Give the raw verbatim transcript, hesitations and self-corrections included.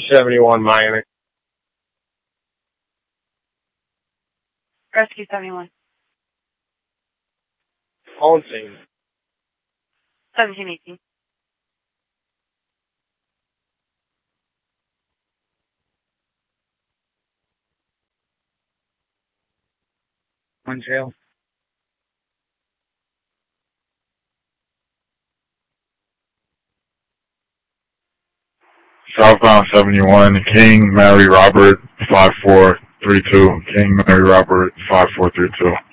seventy-one, Miami. Rescue seventy-one. On scene. seventeen eighteen. On jail. Southbound seventy-one, King, Mary Robert, five four three two. King, Mary Robert, five four three two.